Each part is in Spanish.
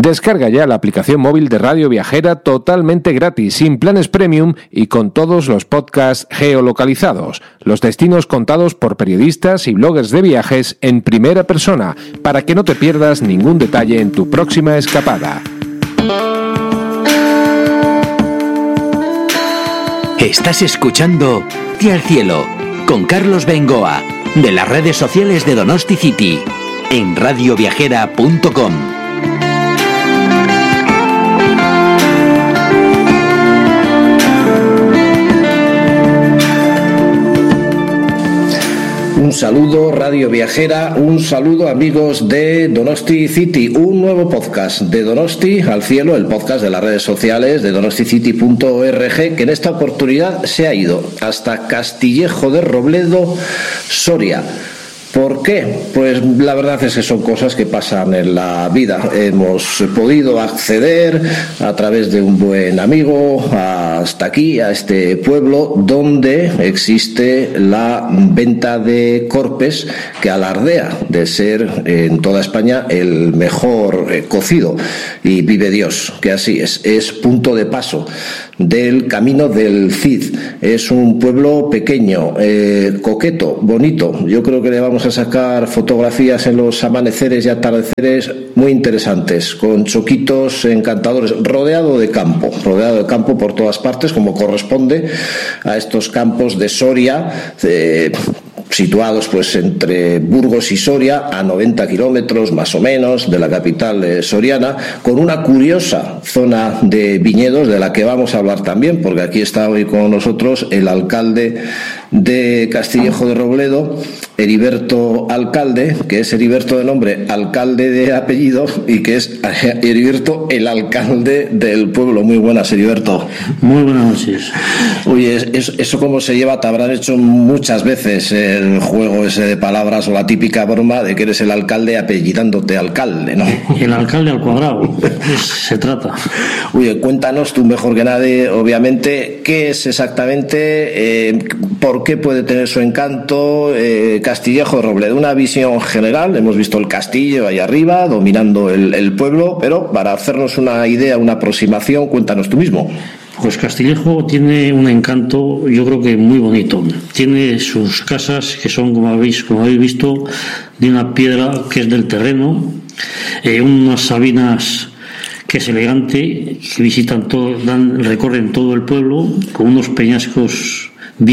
Descarga ya la aplicación móvil de Radio Viajera totalmente gratis, sin planes premium y con todos los podcasts geolocalizados, los destinos contados por periodistas y bloggers de viajes en primera persona, para que no te pierdas ningún detalle en tu próxima escapada. Estás escuchando Tía al Cielo con Carlos Bengoa, de las redes sociales de Donosti City, en radioviajera.com. Un saludo Radio Viajera, un saludo amigos de Donosti City, un nuevo podcast de Donosti al Cielo, el podcast de las redes sociales de donosticity.org, que en esta oportunidad se ha ido hasta Castillejo de Robledo, Soria. ¿Por qué? Pues la verdad es que son cosas que pasan en la vida. Hemos podido acceder a través de un buen amigo hasta aquí, a este pueblo, donde existe la venta de corpes que alardea de ser en toda España el mejor cocido. Y vive Dios, que así es punto de paso del Camino del Cid. Es un pueblo pequeño, coqueto, bonito. Yo creo que le vamos a sacar fotografías en los amaneceres y atardeceres muy interesantes, con choquitos encantadores, rodeado de campo por todas partes, como corresponde a estos campos de Soria, situados pues entre Burgos y Soria, a 90 kilómetros más o menos de la capital soriana, con una curiosa zona de viñedos de la que vamos a hablar también, porque aquí está hoy con nosotros el alcalde de Castillejo de Robledo, Heriberto Alcalde, que es Heriberto de nombre, alcalde de apellido, y que es Heriberto el alcalde del pueblo. Muy buenas, Heriberto. Muy buenas noches. Oye, ¿eso cómo se lleva? Te habrán hecho muchas veces el juego ese de palabras, o la típica broma de que eres el alcalde apellidándote alcalde, ¿no? El alcalde al cuadrado, se trata. Oye, cuéntanos tú mejor que nadie, obviamente, qué es exactamente, por qué puede tener su encanto Castillejo de Robledo. Una visión general, hemos visto el castillo ahí arriba, dominando el pueblo, pero para hacernos una idea, una aproximación, cuéntanos tú mismo. Pues Castillejo tiene un encanto, yo creo que muy bonito. Tiene sus casas que son, como habéis visto, de una piedra que es del terreno, unas sabinas que es elegante, que visitan todo, recorren todo el pueblo, con unos peñascos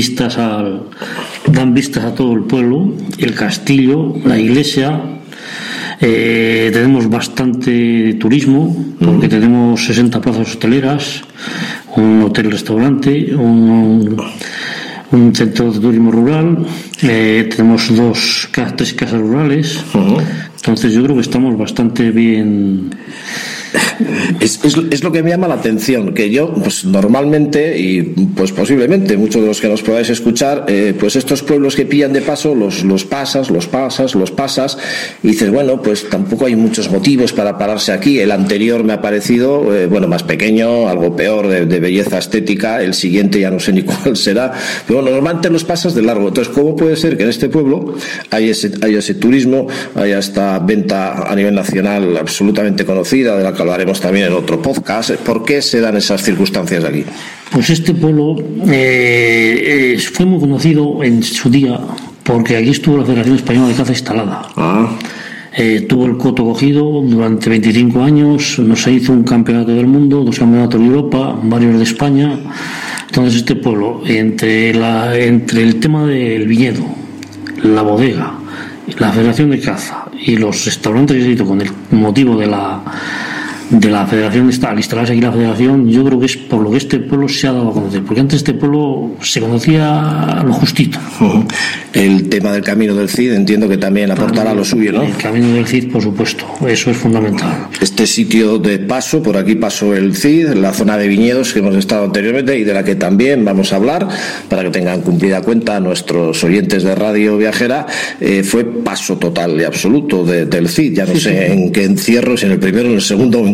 dan vistas a todo el pueblo, el castillo, la iglesia. Tenemos bastante turismo, porque tenemos 60 plazas hosteleras, un hotel-restaurante, un centro de turismo rural, tenemos 3 casas rurales. Entonces yo creo que estamos bastante bien. Es lo que me llama la atención, que yo pues normalmente, y pues posiblemente muchos de los que nos podáis escuchar, pues estos pueblos que pillan de paso los pasas y dices, bueno, pues tampoco hay muchos motivos para pararse aquí. El anterior me ha parecido más pequeño, algo peor de belleza estética, el siguiente ya no sé ni cuál será, pero bueno, normalmente los pasas de largo. Entonces, ¿cómo puede ser que en este pueblo haya ese turismo, haya esta venta a nivel nacional absolutamente conocida, de la que hablaremos también en otro podcast? ¿Por qué se dan esas circunstancias aquí? Pues este pueblo fue muy conocido en su día porque aquí estuvo la Federación Española de Caza instalada. Tuvo el coto cogido durante 25 años, no se hizo un campeonato del mundo, 2 campeonatos de Europa, varios de España. Entonces este pueblo, entre el tema del viñedo, la bodega, la Federación de Caza y los restaurantes que se hizo con el motivo de la federación, al instalarse aquí la federación, yo creo que es por lo que este pueblo se ha dado a conocer, porque antes este pueblo se conocía lo justito. El tema del Camino del Cid entiendo que también aportará lo suyo, ¿no? El Camino del Cid, por supuesto, eso es fundamental. Este sitio de paso, por aquí pasó el Cid, la zona de viñedos que hemos estado anteriormente y de la que también vamos a hablar, para que tengan cumplida cuenta nuestros oyentes de Radio Viajera, fue paso total y absoluto del Cid. Ya no sé en qué encierro, si en el primero, en el segundo o en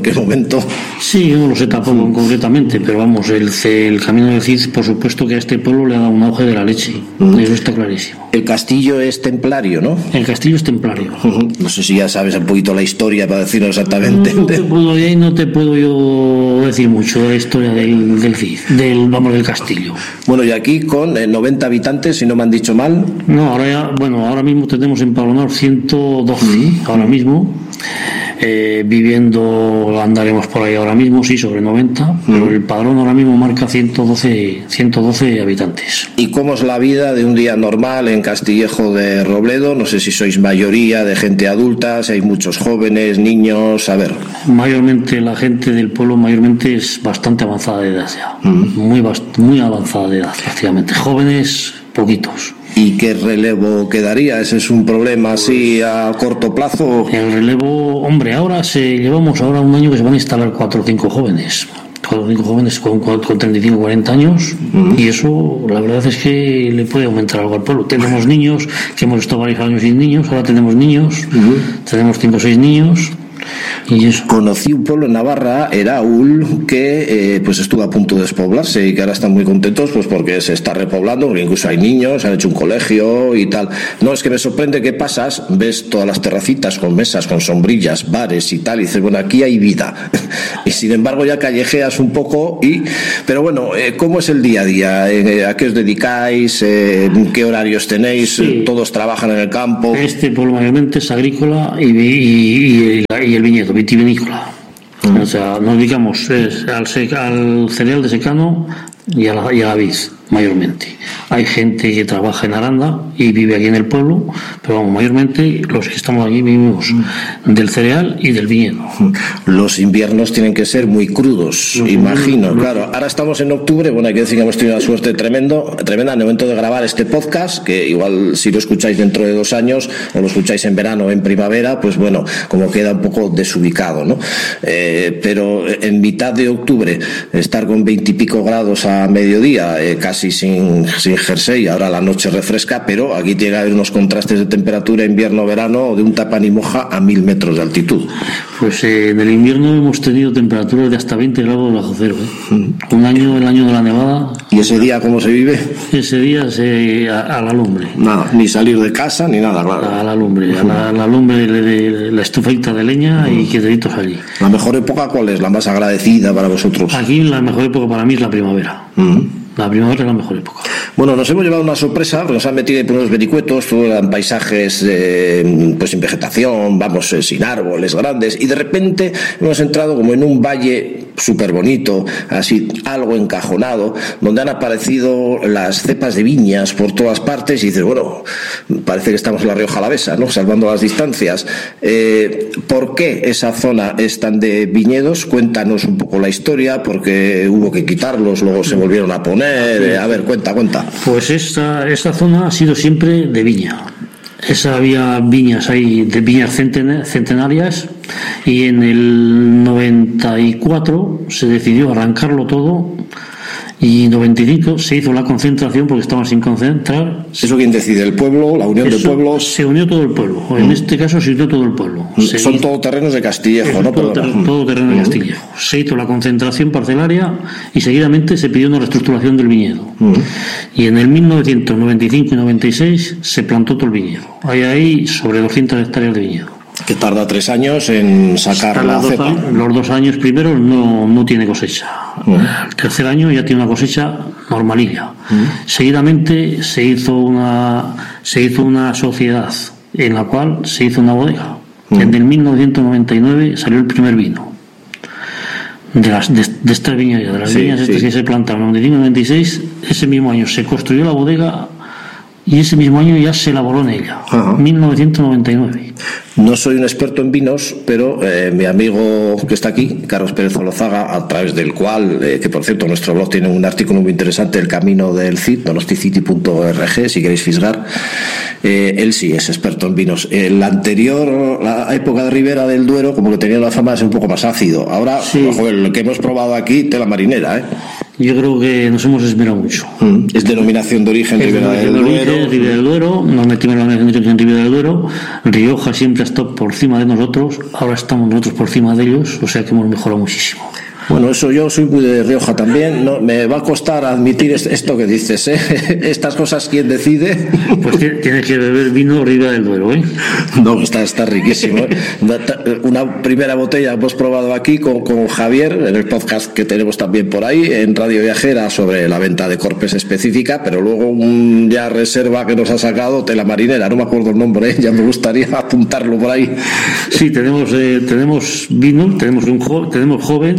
qué momento. Sí, yo no lo sé tampoco concretamente, pero vamos, el camino del Cid, por supuesto que a este pueblo le ha dado un auge de la leche. Eso está clarísimo. El castillo es templario, ¿no? El castillo es templario. No sé si ya sabes un poquito la historia para decirlo exactamente. No te puedo yo decir mucho de la historia del Cid, del castillo. Bueno, y aquí con 90 habitantes, si no me han dicho mal. No, ahora mismo tenemos empadronados 112, ahora mismo. Viviendo, andaremos por ahí ahora mismo, sí, sobre 90, pero el padrón ahora mismo marca 112 habitantes. ¿Y cómo es la vida de un día normal en Castillejo de Robledo? No sé si sois mayoría de gente adulta, si hay muchos jóvenes, niños, a ver. Mayormente la gente del pueblo es bastante avanzada de edad ya, muy avanzada de edad prácticamente, jóvenes poquitos. ¿Y qué relevo quedaría? ¿Ese es un problema así a corto plazo? El relevo, hombre, llevamos un año que se van a instalar 4 o 5 jóvenes. 4 o 5 jóvenes con 35 o 40 años, y eso la verdad es que le puede aumentar algo al pueblo. Tenemos niños, que hemos estado varios años sin niños, ahora tenemos niños, tenemos 5 o 6 niños. Y eso. Conocí un pueblo en Navarra, Eraúl, que pues estuvo a punto de despoblarse y que ahora están muy contentos pues porque se está repoblando, porque incluso hay niños, han hecho un colegio y tal. No, es que me sorprende que pasas, ves todas las terracitas con mesas, con sombrillas, bares y tal, y dices, bueno, aquí hay vida. Y sin embargo ya callejeas un poco, pero bueno, ¿cómo es el día a día? ¿A qué os dedicáis? ¿Qué horarios tenéis? Sí. ¿Todos trabajan en el campo? Este pueblo mayormente es agrícola y el viñedo, vitivinícola. O sea, nos dedicamos al cereal de secano y a la vid, mayormente. Hay gente que trabaja en Aranda y vive aquí en el pueblo, pero vamos, mayormente los que estamos aquí vivimos del cereal y del viñedo. Los inviernos tienen que ser muy crudos, imagino. Claro, ahora estamos en octubre, bueno, hay que decir que hemos tenido una suerte tremenda en el momento de grabar este podcast, que igual si lo escucháis dentro de 2 años o lo escucháis en verano o en primavera, pues bueno, como queda un poco desubicado, ¿no? Pero en mitad de octubre estar con 20 y pico grados a mediodía, casi sin jersey, ahora la noche refresca, pero aquí tiene que haber unos contrastes de temperatura invierno-verano de un tapa ni moja a 1000 metros de altitud. Pues en el invierno hemos tenido temperaturas de hasta 20 grados bajo cero. El año de la nevada. ¿Y ese día cómo se vive? Ese día a la lumbre. Nada, ni salir de casa ni nada, claro. A la lumbre, la lumbre de la estufita de leña y quietecitos allí. ¿La mejor época cuál es? ¿La más agradecida para vosotros? Aquí la mejor época para mí es la primavera. La primavera es la mejor época. Bueno, nos hemos llevado una sorpresa, porque nos han metido ahí por unos vericuetos, todo eran paisajes pues sin vegetación, sin árboles grandes, y de repente hemos entrado como en un valle súper bonito, así algo encajonado, donde han aparecido las cepas de viñas por todas partes, y dices, bueno, parece que estamos en la Rioja Alavesa, ¿no? Salvando las distancias. ¿Por qué esa zona es tan de viñedos? Cuéntanos un poco la historia, porque hubo que quitarlos, luego se volvieron a poner. A ver, cuenta. Pues esta zona ha sido siempre de viña. Había viñas ahí, de viñas centenarias, y en el 94 se decidió arrancarlo todo, y en 95 se hizo la concentración porque estaban sin concentrar. ¿Eso quién decide? ¿El pueblo? ¿La unión de pueblos? Se unió todo el pueblo. En este caso se unió todo el pueblo. Son todoterrenos de Castillejo, ¿no? Todo terreno de Castillejo. Se hizo la concentración parcelaria y seguidamente se pidió una reestructuración del viñedo. Y en el 1995 y 96 se plantó todo el viñedo. Hay ahí sobre 200 hectáreas de viñedo. Que tarda 3 años en sacar la cepa. Los 2 años primeros no tiene cosecha. El tercer año ya tiene una cosecha normalilla. Seguidamente se hizo una sociedad en la cual se hizo una bodega. En el 1999 salió el primer vino de estas viñas, de las viñas estas que se plantaron en 95-96. Ese mismo año se construyó la bodega y ese mismo año ya se elaboró en ella. 1999. No soy un experto en vinos, pero mi amigo que está aquí, Carlos Pérez Olozaga, a través del cual, que por cierto nuestro blog tiene un artículo muy interesante, El Camino del Cid, donosticity.org, si queréis fisgar, él sí es experto en vinos. La época de Ribera del Duero como que tenía la fama de ser un poco más ácido. Ahora, lo que hemos probado aquí, tela marinera, Yo creo que nos hemos esmerado mucho. Es denominación de origen Ribera del Duero. Nos metimos en la denominación de origen Ribera del Duero. Rioja siempre ha estado por encima de nosotros, ahora estamos nosotros por encima de ellos, o sea que hemos mejorado muchísimo. Bueno, eso yo soy muy de Rioja también, no me va a costar admitir esto que dices, ¿eh? Estas cosas, ¿quién decide? Pues tienes que beber vino Ribera del Duero, ¿eh? No, está riquísimo, ¿eh? Una primera botella hemos probado aquí con Javier, en el podcast que tenemos también por ahí, en Radio Viajera, sobre la venta de Corpes específica, pero luego un ya reserva que nos ha sacado, Tela Marinera, no me acuerdo el nombre, ¿eh? Ya me gustaría apuntarlo por ahí. Sí, tenemos vino, tenemos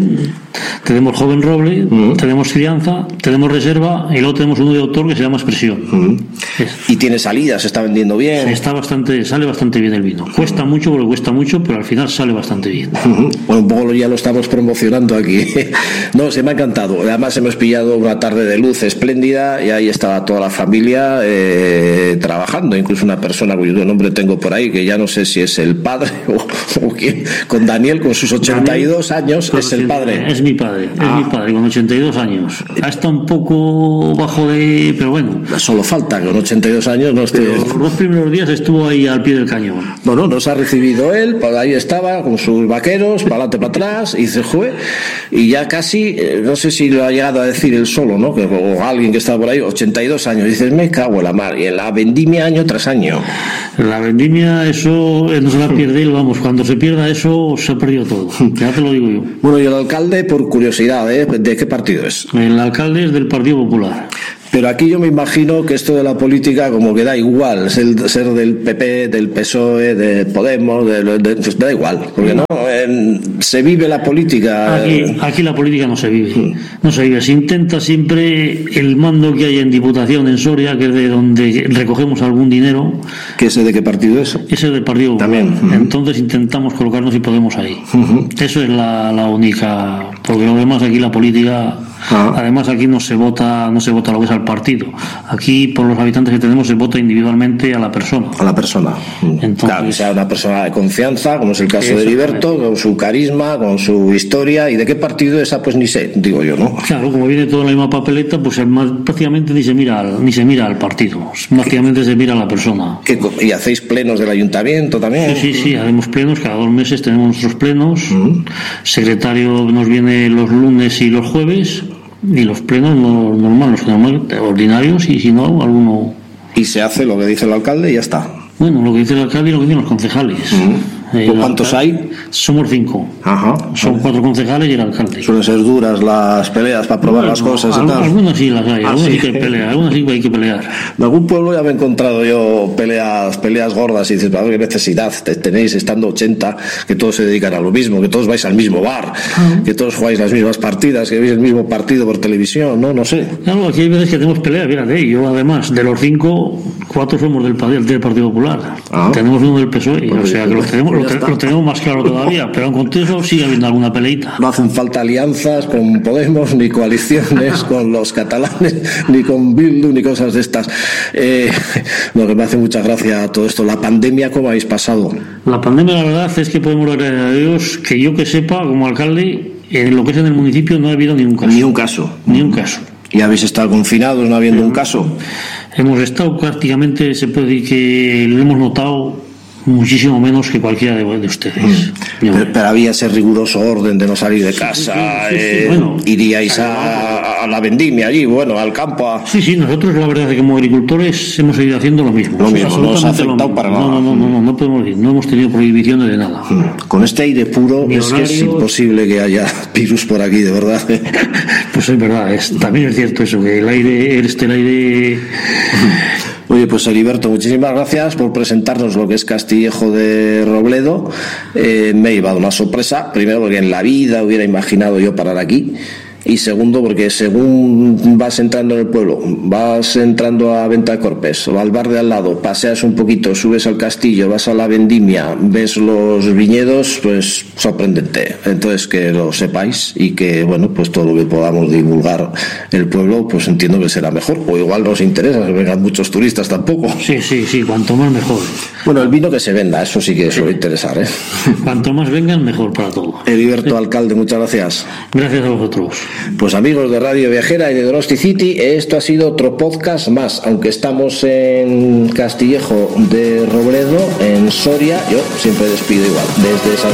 joven roble, tenemos crianza, tenemos reserva y luego tenemos uno de autor que se llama Expresión. Y tiene salida, se está vendiendo bien. Sale bastante bien el vino. Cuesta mucho, pero al final sale bastante bien. Bueno, un poco ya lo estamos promocionando aquí. No, se me ha encantado. Además hemos pillado una tarde de luz espléndida y ahí estaba toda la familia trabajando, incluso una persona cuyo nombre tengo por ahí, que ya no sé si es el padre o quién, con Daniel, con sus 82 años, es el padre. Es mi padre, con 82 años. Ha estado un poco bajo de... pero bueno. Solo falta que con 82 años no esté... Los 2 primeros días estuvo ahí al pie del cañón. Bueno, nos ha recibido él, pues ahí estaba con sus vaqueros, para adelante, para atrás, y se fue, y ya casi, no sé si lo ha llegado a decir él solo, ¿no? O alguien que estaba por ahí, 82 años, dices, me cago en la mar, y en la vendimia año tras año. La vendimia, eso no se la pierde él, vamos, cuando se pierda eso, se ha perdido todo, ya te lo digo yo. Bueno, y el alcalde, por curiosidad, ¿de qué partido es? El alcalde es del Partido Popular. Pero aquí yo me imagino que esto de la política como que da igual, ser del PP, del PSOE, de Podemos, da igual, porque no se vive la política. Aquí la política no se vive, se intenta siempre el mando que hay en Diputación en Soria, que es de donde recogemos algún dinero. ¿Que ese de qué partido es? Ese es del Partido Popular. También. Entonces intentamos colocarnos si podemos ahí. Eso es la única, porque lo demás aquí la política... Además aquí no se vota lo que es al partido. Aquí por los habitantes que tenemos se vota individualmente a la persona. Entonces, claro, que sea una persona de confianza, como es el caso de Heriberto, con su carisma, con su historia. ¿Y de qué partido esa? Pues ni sé, digo yo, ¿no? Claro, como viene toda la misma papeleta, pues prácticamente ni se mira al partido, prácticamente se mira a la persona. ¿Y hacéis plenos del ayuntamiento también? Sí, hacemos plenos, cada 2 meses tenemos nuestros plenos. Secretario nos viene los lunes y los jueves. Y los plenos normales, ordinarios, y si no, alguno. Y se hace lo que dice el alcalde y ya está. Bueno, lo que dice el alcalde y lo que dicen los concejales. ¿Cuántos hay? Somos 5. Son 4 concejales y el alcalde. Suelen ser duras las peleas para probar las cosas y tal. Algunas sí las hay, algunas sí que hay peleas, algunas sí que hay que pelear. En algún pueblo ya me he encontrado yo peleas gordas y dices, a ver, qué necesidad tenéis estando 80, que todos se dedican a lo mismo, que todos vais al mismo bar, que todos jugáis las mismas partidas, que veis el mismo partido por televisión, no sé. Claro, aquí hay veces que tenemos peleas, fíjate, yo además, de los 5, 4 somos del Partido Popular. Tenemos uno del PSOE, o sea que lo tenemos más claro todavía, pero con todo eso sigue habiendo alguna peleita. No hacen falta alianzas con Podemos, ni coaliciones con los catalanes, ni con Bildu, ni cosas de estas. Lo que me hace mucha gracia todo esto, la pandemia, ¿cómo habéis pasado? La pandemia, la verdad es que podemos dar a Dios que yo que sepa, como alcalde, en lo que es en el municipio no ha habido ningún caso. Ni un caso. ¿Y habéis estado confinados no habiendo un caso? Hemos estado prácticamente, se puede decir que lo hemos notado muchísimo menos que cualquiera de ustedes. Pero había ese riguroso orden de no salir de casa. Bueno, iríais a la vendimia allí, al campo. Sí, nosotros la verdad es que como agricultores hemos seguido haciendo lo mismo. No os ha afectado para nada. No podemos ir, no hemos tenido prohibiciones de nada. Con este aire puro es que es imposible que haya virus por aquí, de verdad. Pues es verdad, también es cierto eso, que el aire... Oye, pues Heriberto, muchísimas gracias por presentarnos lo que es Castillejo de Robledo. Me ha llevado una sorpresa, primero porque en la vida hubiera imaginado yo parar aquí, y segundo porque según vas entrando en el pueblo, vas entrando a Venta de Corpes o al bar de al lado, paseas un poquito, subes al castillo, vas a la vendimia, ves los viñedos, pues sorprendente. Entonces que lo sepáis y que pues todo lo que podamos divulgar el pueblo, pues entiendo que será mejor, o igual nos interesa que vengan muchos turistas tampoco. Sí, cuanto más mejor. Bueno, el vino que se venda, eso sí que suele interesar, ¿eh? Cuanto más vengan, mejor para todo. Heriberto Alcalde, muchas gracias. Gracias a vosotros. Pues amigos de Radio Viajera y de Donosti City, esto ha sido otro podcast más, aunque estamos en Castillejo de Robledo, en Soria, yo siempre despido igual, desde San